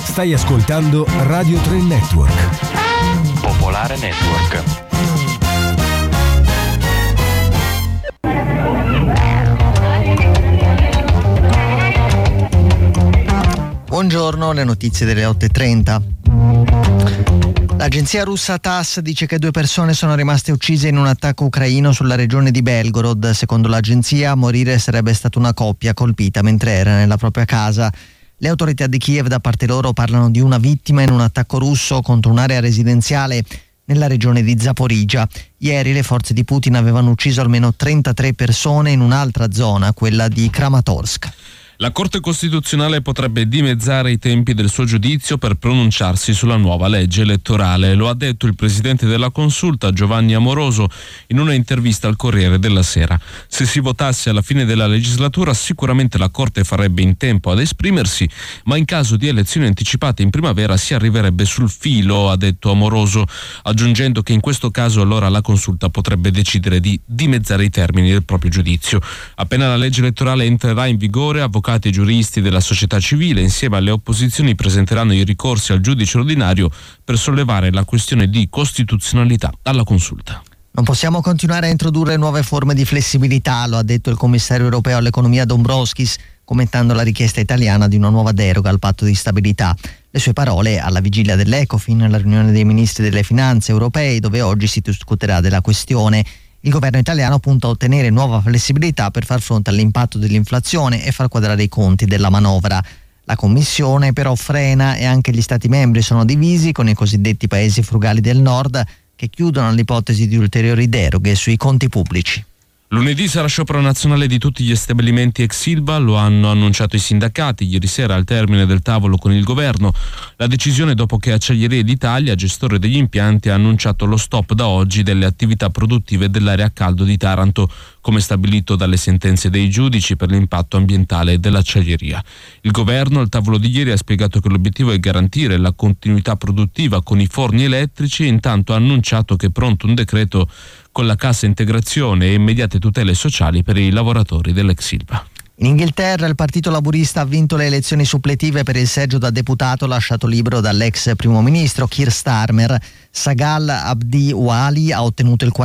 Stai ascoltando Radio 3 Network. Popolare Network. Buongiorno, le notizie delle 8:30. L'agenzia russa TASS dice che 2 persone sono rimaste uccise in un attacco ucraino sulla regione di Belgorod. Secondo l'agenzia, a morire sarebbe stata una coppia colpita mentre era nella propria casa. Le autorità di Kiev da parte loro parlano di una vittima in un attacco russo contro un'area residenziale nella regione di Zaporizhzhia. Ieri le forze di Putin avevano ucciso almeno 33 persone in un'altra zona, quella di Kramatorsk. La Corte Costituzionale potrebbe dimezzare i tempi del suo giudizio per pronunciarsi sulla nuova legge elettorale. Lo ha detto il presidente della Consulta, Giovanni Amoroso, in una intervista al Corriere della Sera. Se si votasse alla fine della legislatura, sicuramente la Corte farebbe in tempo ad esprimersi, ma in caso di elezioni anticipate in primavera si arriverebbe sul filo, ha detto Amoroso, aggiungendo che in questo caso allora la Consulta potrebbe decidere di dimezzare i termini del proprio giudizio. Appena la legge elettorale entrerà in vigore, avvocati e giuristi della società civile insieme alle opposizioni presenteranno i ricorsi al giudice ordinario per sollevare la questione di costituzionalità alla Consulta. Non possiamo continuare a introdurre nuove forme di flessibilità, lo ha detto il commissario europeo all'economia Dombrovskis, commentando la richiesta italiana di una nuova deroga al patto di stabilità. Le sue parole alla vigilia dell'Ecofin, la riunione dei ministri delle finanze europei, dove oggi si discuterà della questione. Il governo italiano punta a ottenere nuova flessibilità per far fronte all'impatto dell'inflazione e far quadrare i conti della manovra. La Commissione però frena e anche gli Stati membri sono divisi, con i cosiddetti paesi frugali del nord che chiudono l'ipotesi di ulteriori deroghe sui conti pubblici. Lunedì sarà sciopero nazionale di tutti gli stabilimenti ex Ilva, lo hanno annunciato i sindacati ieri sera al termine del tavolo con il governo. La decisione dopo che Acciaierie d'Italia, gestore degli impianti, ha annunciato lo stop da oggi delle attività produttive dell'area a caldo di Taranto, come stabilito dalle sentenze dei giudici per l'impatto ambientale dell'acciaieria. Il governo al tavolo di ieri ha spiegato che l'obiettivo è garantire la continuità produttiva con i forni elettrici e intanto ha annunciato che è pronto un decreto con la cassa integrazione e immediate tutele sociali per i lavoratori dell'ex Ilva. In Inghilterra il Partito Laburista ha vinto le elezioni suppletive per il seggio da deputato lasciato libero dall'ex primo ministro Keir Starmer. Sagal Abdi Wali ha ottenuto il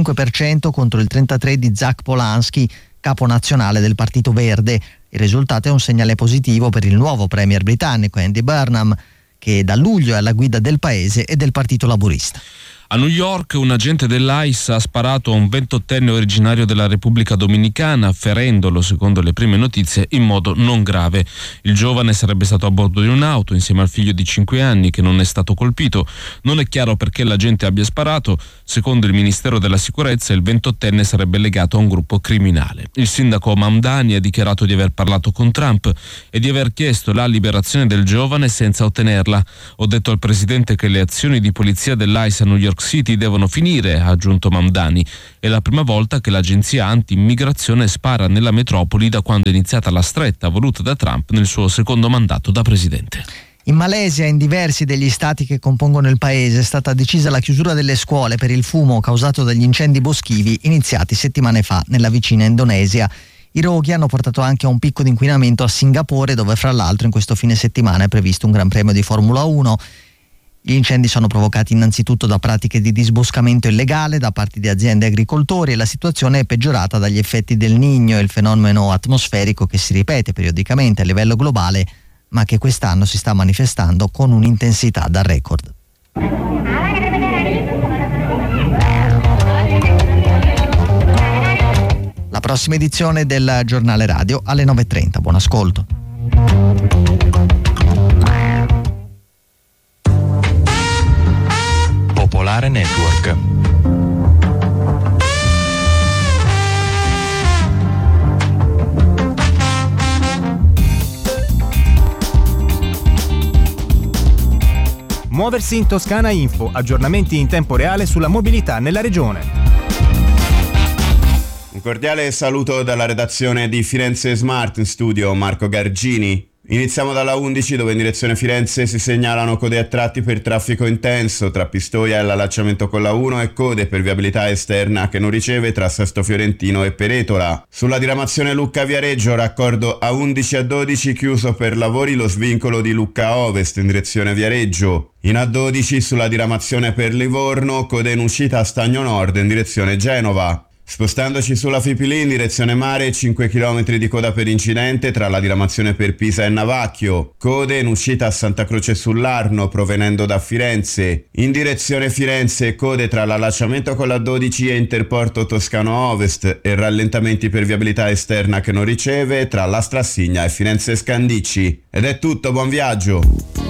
45% contro il 33% di Zach Polanski, capo nazionale del Partito Verde. Il risultato è un segnale positivo per il nuovo premier britannico Andy Burnham, che da luglio è alla guida del paese e del Partito Laburista. A New York un agente dell'ICE ha sparato a un 28enne originario della Repubblica Dominicana, ferendolo, secondo le prime notizie, in modo non grave. Il giovane sarebbe stato a bordo di un'auto insieme al figlio di 5 anni che non è stato colpito. Non è chiaro perché l'agente abbia sparato. Secondo il Ministero della Sicurezza il 28enne sarebbe legato a un gruppo criminale. Il sindaco Mamdani ha dichiarato di aver parlato con Trump e di aver chiesto la liberazione del giovane senza ottenerla. Ho detto al presidente che le azioni di polizia dell'ICE a New York City devono finire, ha aggiunto Mamdani. È la prima volta che l'agenzia anti-immigrazione spara nella metropoli da quando è iniziata la stretta voluta da Trump nel suo secondo mandato da presidente. In Malesia, in diversi degli stati che compongono il paese, è stata decisa la chiusura delle scuole per il fumo causato dagli incendi boschivi iniziati settimane fa nella vicina Indonesia. I roghi hanno portato anche a un picco di inquinamento a Singapore, dove fra l'altro in questo fine settimana è previsto un Gran Premio di Formula 1. Gli incendi sono provocati innanzitutto da pratiche di disboscamento illegale da parte di aziende e agricoltori e la situazione è peggiorata dagli effetti del Niño, il fenomeno atmosferico che si ripete periodicamente a livello globale, ma che quest'anno si sta manifestando con un'intensità da record. La prossima edizione del giornale radio alle 9:30. Buon ascolto. Popolare Network. Muoversi in Toscana Info, aggiornamenti in tempo reale sulla mobilità nella regione. Un cordiale saluto dalla redazione di Firenze Smart, in studio Marco Gargini. Iniziamo dalla 11 dove in direzione Firenze si segnalano code a tratti per traffico intenso tra Pistoia e l'allacciamento con la 1 e code per viabilità esterna che non riceve tra Sesto Fiorentino e Peretola. Sulla diramazione Lucca-Viareggio raccordo A11 a 12 chiuso per lavori lo svincolo di Lucca Ovest in direzione Viareggio. In A12 sulla diramazione per Livorno code in uscita a Stagno Nord in direzione Genova. Spostandoci sulla Fipili in direzione mare, 5 km di coda per incidente tra la diramazione per Pisa e Navacchio. Code in uscita a Santa Croce sull'Arno provenendo da Firenze. In direzione Firenze, code tra l'allacciamento con la 12 e Interporto Toscano Ovest e rallentamenti per viabilità esterna che non riceve tra la Strassigna e Firenze Scandicci. Ed è tutto, buon viaggio!